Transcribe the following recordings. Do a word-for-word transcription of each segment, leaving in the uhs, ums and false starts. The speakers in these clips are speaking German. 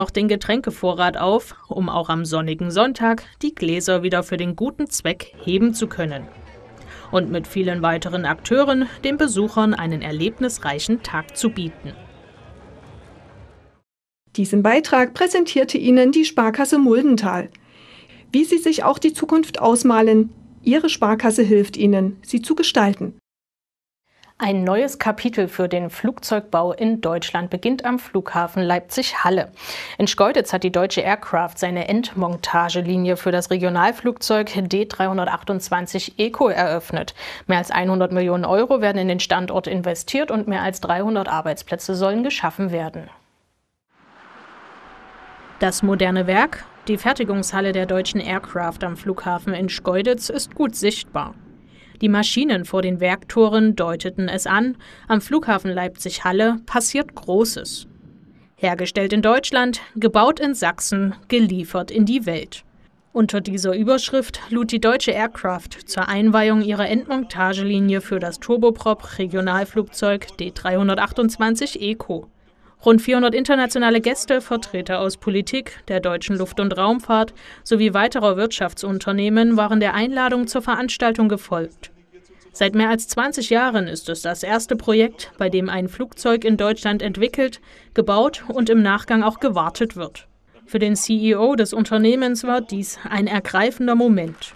noch den Getränkevorrat auf, um auch am sonnigen Sonntag die Gläser wieder für den guten Zweck heben zu können. Und mit vielen weiteren Akteuren den Besuchern einen erlebnisreichen Tag zu bieten. Diesen Beitrag präsentierte Ihnen die Sparkasse Muldental. Wie Sie sich auch die Zukunft ausmalen, Ihre Sparkasse hilft Ihnen, sie zu gestalten. Ein neues Kapitel für den Flugzeugbau in Deutschland beginnt am Flughafen Leipzig-Halle. In Schkeuditz hat die Deutsche Aircraft seine Endmontagelinie für das Regionalflugzeug D dreihundertachtundzwanzig Eco eröffnet. Mehr als hundert Millionen Euro werden in den Standort investiert und mehr als dreihundert Arbeitsplätze sollen geschaffen werden. Das moderne Werk, die Fertigungshalle der Deutschen Aircraft am Flughafen in Schkeuditz, ist gut sichtbar. Die Maschinen vor den Werktoren deuteten es an, am Flughafen Leipzig-Halle passiert Großes. Hergestellt in Deutschland, gebaut in Sachsen, geliefert in die Welt. Unter dieser Überschrift lud die Deutsche Aircraft zur Einweihung ihrer Endmontagelinie für das Turboprop-Regionalflugzeug D dreihundertachtundzwanzig Eco. Rund vierhundert internationale Gäste, Vertreter aus Politik, der deutschen Luft- und Raumfahrt sowie weiterer Wirtschaftsunternehmen waren der Einladung zur Veranstaltung gefolgt. Seit mehr als zwanzig Jahren ist es das erste Projekt, bei dem ein Flugzeug in Deutschland entwickelt, gebaut und im Nachgang auch gewartet wird. Für den C E O des Unternehmens war dies ein ergreifender Moment.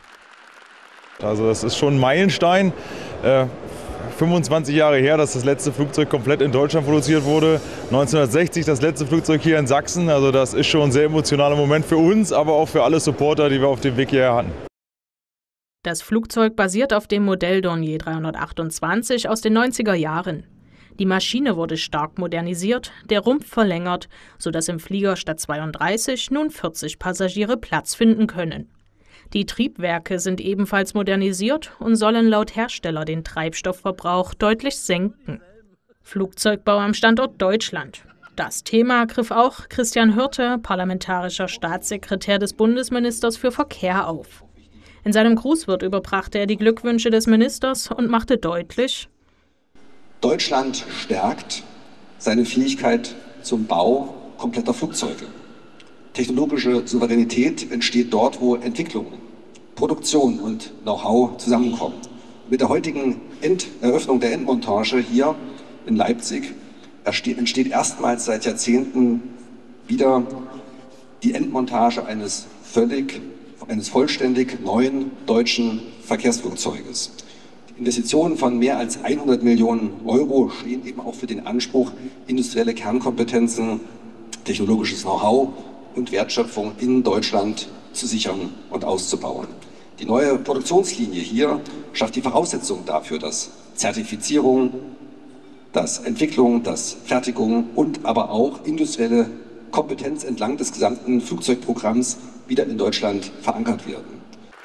Also das ist schon ein Meilenstein. Äh fünfundzwanzig Jahre her, dass das letzte Flugzeug komplett in Deutschland produziert wurde. neunzehnhundertsechzig das letzte Flugzeug hier in Sachsen. Also das ist schon ein sehr emotionaler Moment für uns, aber auch für alle Supporter, die wir auf dem Weg hierher hatten. Das Flugzeug basiert auf dem Modell Dornier dreihundertachtundzwanzig aus den neunziger Jahren. Die Maschine wurde stark modernisiert, der Rumpf verlängert, sodass im Flieger statt zweiunddreißig nun vierzig Passagiere Platz finden können. Die Triebwerke sind ebenfalls modernisiert und sollen laut Hersteller den Treibstoffverbrauch deutlich senken. Flugzeugbau am Standort Deutschland. Das Thema griff auch Christian Hürte, parlamentarischer Staatssekretär des Bundesministers für Verkehr, auf. In seinem Grußwort überbrachte er die Glückwünsche des Ministers und machte deutlich: Deutschland stärkt seine Fähigkeit zum Bau kompletter Flugzeuge. Technologische Souveränität entsteht dort, wo Entwicklung, Produktion und Know-how zusammenkommen. Mit der heutigen End- Eröffnung der Endmontage hier in Leipzig entsteht erstmals seit Jahrzehnten wieder die Endmontage eines völlig, eines vollständig neuen deutschen Verkehrsflugzeuges. Die Investitionen von mehr als hundert Millionen Euro stehen eben auch für den Anspruch, industrielle Kernkompetenzen, technologisches Know-how und Wertschöpfung in Deutschland zu sichern und auszubauen. Die neue Produktionslinie hier schafft die Voraussetzungen dafür, dass Zertifizierung, dass Entwicklung, dass Fertigung und aber auch industrielle Kompetenz entlang des gesamten Flugzeugprogramms wieder in Deutschland verankert werden.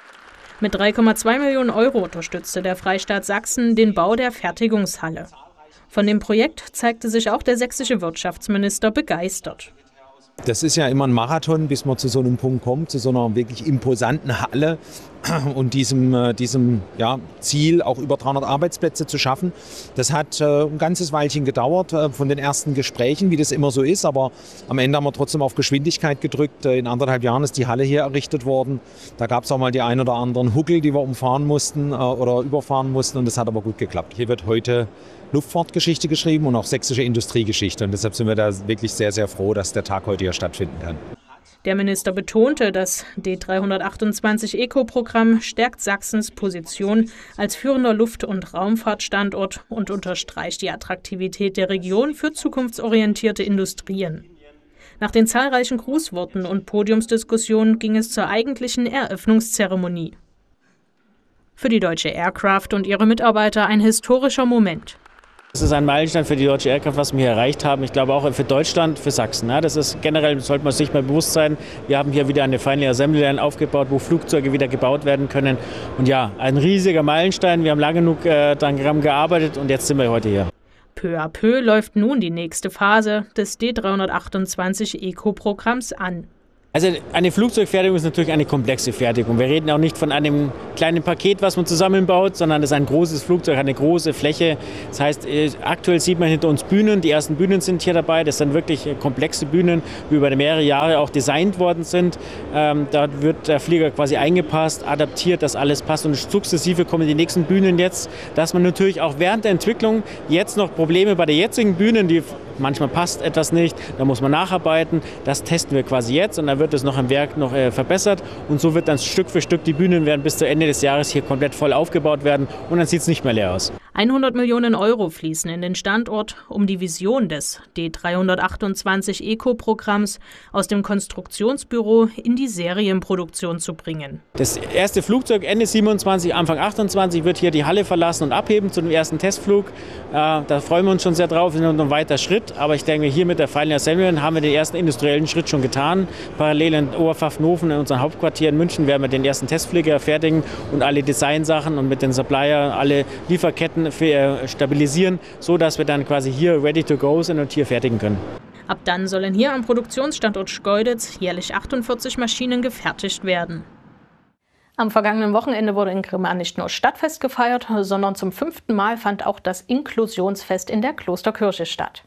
Mit drei Komma zwei Millionen Euro unterstützte der Freistaat Sachsen den Bau der Fertigungshalle. Von dem Projekt zeigte sich auch der sächsische Wirtschaftsminister begeistert. Das ist ja immer ein Marathon, bis man zu so einem Punkt kommt, zu so einer wirklich imposanten Halle und diesem, diesem ja, Ziel, auch über dreihundert Arbeitsplätze zu schaffen. Das hat äh, ein ganzes Weilchen gedauert äh, von den ersten Gesprächen, wie das immer so ist, aber am Ende haben wir trotzdem auf Geschwindigkeit gedrückt. In anderthalb Jahren ist die Halle hier errichtet worden. Da gab es auch mal die ein oder anderen Huckel, die wir umfahren mussten äh, oder überfahren mussten, und das hat aber gut geklappt. Hier wird heute Luftfahrtgeschichte geschrieben und auch sächsische Industriegeschichte, und deshalb sind wir da wirklich sehr, sehr froh, dass der Tag heute hier stattfinden kann. Der Minister betonte, das D dreihundertachtundzwanzig Eco-Programm stärkt Sachsens Position als führender Luft- und Raumfahrtstandort und unterstreicht die Attraktivität der Region für zukunftsorientierte Industrien. Nach den zahlreichen Grußworten und Podiumsdiskussionen ging es zur eigentlichen Eröffnungszeremonie. Für die Deutsche Aircraft und ihre Mitarbeiter ein historischer Moment. Das ist ein Meilenstein für die Deutsche Aircraft, was wir hier erreicht haben. Ich glaube auch für Deutschland, für Sachsen. Das ist generell, sollte man sich mal bewusst sein. Wir haben hier wieder eine Final Assembly Line aufgebaut, wo Flugzeuge wieder gebaut werden können. Und ja, ein riesiger Meilenstein. Wir haben lange genug äh, daran gearbeitet und jetzt sind wir heute hier. Peu à peu läuft nun die nächste Phase des D dreihundertachtundzwanzig Eco-Programms an. Also eine Flugzeugfertigung ist natürlich eine komplexe Fertigung. Wir reden auch nicht von einem kleinen Paket, was man zusammenbaut, sondern es ist ein großes Flugzeug, eine große Fläche. Das heißt, aktuell sieht man hinter uns Bühnen. Die ersten Bühnen sind hier dabei. Das sind wirklich komplexe Bühnen, die über mehrere Jahre auch designt worden sind. Ähm, da wird der Flieger quasi eingepasst, adaptiert, dass alles passt. Und sukzessive kommen die nächsten Bühnen jetzt, dass man natürlich auch während der Entwicklung jetzt noch Probleme bei den jetzigen Bühnen, die manchmal passt etwas nicht, da muss man nacharbeiten. Das testen wir quasi jetzt und dann wird es noch im Werk noch äh, verbessert. Und so wird dann Stück für Stück die Bühnen werden bis zu Ende des Jahres hier komplett voll aufgebaut werden und dann sieht es nicht mehr leer aus. hundert Millionen Euro fließen in den Standort, um die Vision des D dreihundertachtundzwanzig Eco-Programms aus dem Konstruktionsbüro in die Serienproduktion zu bringen. Das erste Flugzeug Ende siebenundzwanzig, Anfang achtundzwanzig wird hier die Halle verlassen und abheben zu dem ersten Testflug. Äh, da freuen wir uns schon sehr drauf, wir sind noch ein weiter Schritt. Aber ich denke, hier mit der Final Assembly haben wir den ersten industriellen Schritt schon getan. Parallel in Oberpfaffenhofen, in unserem Hauptquartier in München, werden wir den ersten Testflieger fertigen und alle Designsachen und mit den Supplier alle Lieferketten stabilisieren, sodass wir dann quasi hier ready to go sind und hier fertigen können. Ab dann sollen hier am Produktionsstandort Schkeuditz jährlich achtundvierzig Maschinen gefertigt werden. Am vergangenen Wochenende wurde in Grimma nicht nur Stadtfest gefeiert, sondern zum fünften Mal fand auch das Inklusionsfest in der Klosterkirche statt.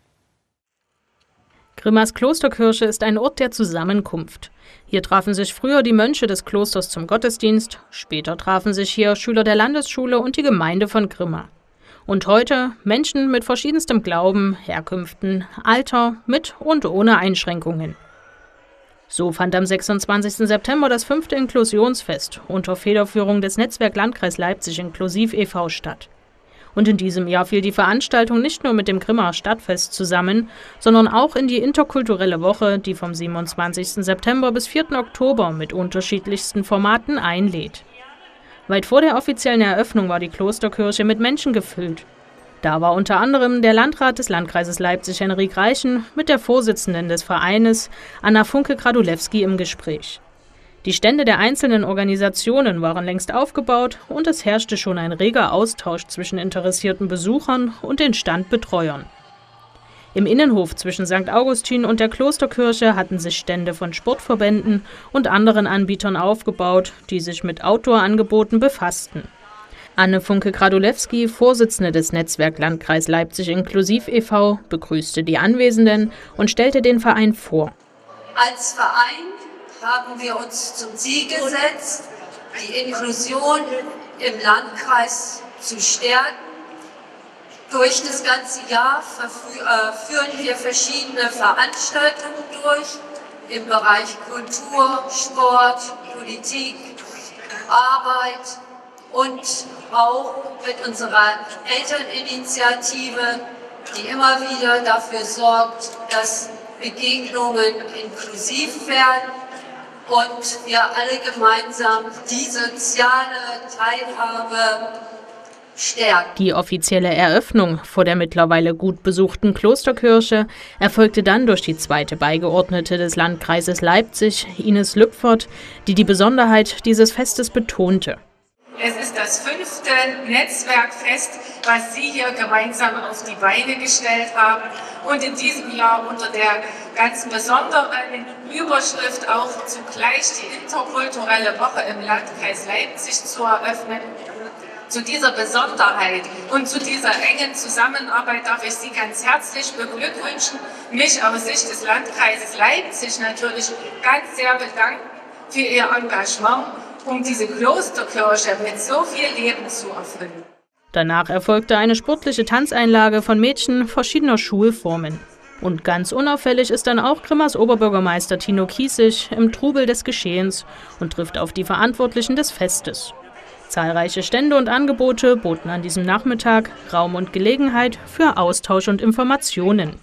Grimmas Klosterkirche ist ein Ort der Zusammenkunft. Hier trafen sich früher die Mönche des Klosters zum Gottesdienst, später trafen sich hier Schüler der Landesschule und die Gemeinde von Grimma. Und heute Menschen mit verschiedenstem Glauben, Herkünften, Alter, mit und ohne Einschränkungen. So fand am sechsundzwanzigsten September das fünfte Inklusionsfest unter Federführung des Netzwerk Landkreis Leipzig Inklusiv e V statt. Und in diesem Jahr fiel die Veranstaltung nicht nur mit dem Grimmer Stadtfest zusammen, sondern auch in die interkulturelle Woche, die vom siebenundzwanzigsten September bis vierten Oktober mit unterschiedlichsten Formaten einlädt. Weit vor der offiziellen Eröffnung war die Klosterkirche mit Menschen gefüllt. Da war unter anderem der Landrat des Landkreises Leipzig, Henrik Reichen, mit der Vorsitzenden des Vereines, Anna Funke-Gradulewski, im Gespräch. Die Stände der einzelnen Organisationen waren längst aufgebaut und es herrschte schon ein reger Austausch zwischen interessierten Besuchern und den Standbetreuern. Im Innenhof zwischen Sankt Augustin und der Klosterkirche hatten sich Stände von Sportverbänden und anderen Anbietern aufgebaut, die sich mit Outdoor-Angeboten befassten. Anne Funke-Gradulewski, Vorsitzende des Netzwerk Landkreis Leipzig Inklusiv e V, begrüßte die Anwesenden und stellte den Verein vor. Als Verein haben wir uns zum Ziel gesetzt, die Inklusion im Landkreis zu stärken. Durch das ganze Jahr führen wir verschiedene Veranstaltungen durch im Bereich Kultur, Sport, Politik, Arbeit und auch mit unserer Elterninitiative, die immer wieder dafür sorgt, dass Begegnungen inklusiv werden und wir alle gemeinsam die soziale Teilhabe stärken. Die offizielle Eröffnung vor der mittlerweile gut besuchten Klosterkirche erfolgte dann durch die zweite Beigeordnete des Landkreises Leipzig, Ines Lüpfert, die die Besonderheit dieses Festes betonte. Es ist das fünfte Netzwerkfest, was Sie hier gemeinsam auf die Beine gestellt haben und in diesem Jahr unter der ganz besonderen Überschrift auch zugleich die interkulturelle Woche im Landkreis Leipzig zu eröffnen. Zu dieser Besonderheit und zu dieser engen Zusammenarbeit darf ich Sie ganz herzlich beglückwünschen, mich aus Sicht des Landkreises Leipzig natürlich ganz sehr bedanken für Ihr Engagement, um diese Klosterkirche mit so viel Leben zu erfüllen. Danach erfolgte eine sportliche Tanzeinlage von Mädchen verschiedener Schulformen. Und ganz unauffällig ist dann auch Grimmas Oberbürgermeister Tino Kiesig im Trubel des Geschehens und trifft auf die Verantwortlichen des Festes. Zahlreiche Stände und Angebote boten an diesem Nachmittag Raum und Gelegenheit für Austausch und Informationen.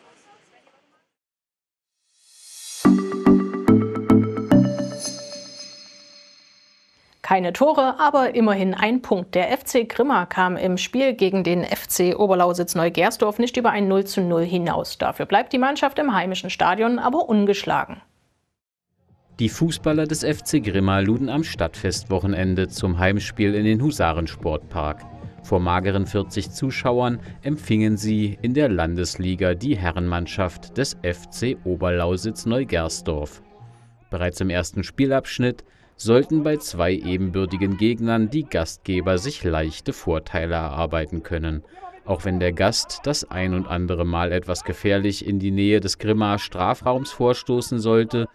Keine Tore, aber immerhin ein Punkt. Der F C Grimma kam im Spiel gegen den F C Oberlausitz-Neugersdorf nicht über ein null zu null hinaus. Dafür bleibt die Mannschaft im heimischen Stadion aber ungeschlagen. Die Fußballer des F C Grimma luden am Stadtfestwochenende zum Heimspiel in den Husarensportpark. Vor mageren vierzig Zuschauern empfingen sie in der Landesliga die Herrenmannschaft des F C Oberlausitz-Neugersdorf. Bereits im ersten Spielabschnitt sollten bei zwei ebenbürtigen Gegnern die Gastgeber sich leichte Vorteile erarbeiten können. Auch wenn der Gast das ein und andere Mal etwas gefährlich in die Nähe des Grimmaer Strafraums vorstoßen sollte,